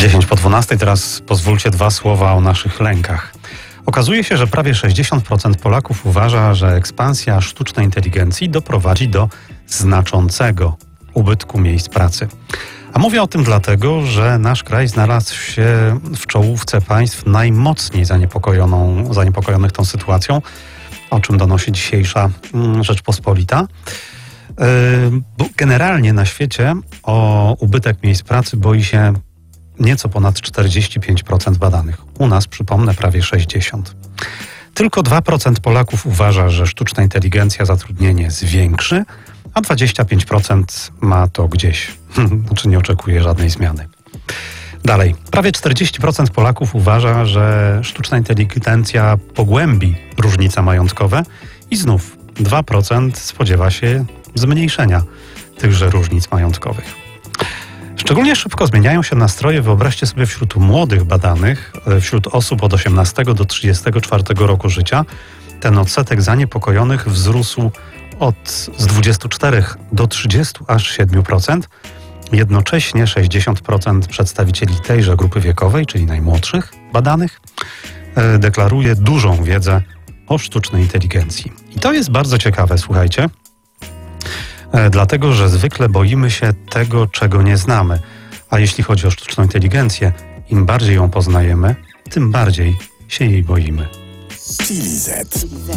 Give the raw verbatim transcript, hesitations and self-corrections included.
dziesięć po dwunastej, teraz pozwólcie dwa słowa o naszych lękach. Okazuje się, że prawie sześćdziesiąt procent Polaków uważa, że ekspansja sztucznej inteligencji doprowadzi do znaczącego ubytku miejsc pracy. A mówię o tym dlatego, że nasz kraj znalazł się w czołówce państw najmocniej zaniepokojoną, zaniepokojonych tą sytuacją, o czym donosi dzisiejsza Rzeczpospolita. Generalnie na świecie o ubytek miejsc pracy boi się nieco ponad czterdzieści pięć procent badanych. U nas, przypomnę, prawie sześćdziesiąt procent. Tylko dwa procent Polaków uważa, że sztuczna inteligencja zatrudnienie zwiększy, a dwadzieścia pięć procent ma to gdzieś. Znaczy nie oczekuje żadnej zmiany. Dalej. Prawie czterdzieści procent Polaków uważa, że sztuczna inteligencja pogłębi różnice majątkowe i znów dwa procent spodziewa się zmniejszenia tychże różnic majątkowych. Szczególnie szybko zmieniają się nastroje, wyobraźcie sobie, wśród młodych badanych, wśród osób od osiemnastego do trzydziestego czwartego roku życia. Ten odsetek zaniepokojonych wzrósł od, z dwudziestu czterech do trzydziestu aż siedmiu procent. Jednocześnie sześćdziesiąt procent przedstawicieli tejże grupy wiekowej, czyli najmłodszych badanych, deklaruje dużą wiedzę o sztucznej inteligencji. I to jest bardzo ciekawe, słuchajcie, dlatego, że zwykle boimy się tego, czego nie znamy. A jeśli chodzi o sztuczną inteligencję, im bardziej ją poznajemy, tym bardziej się jej boimy.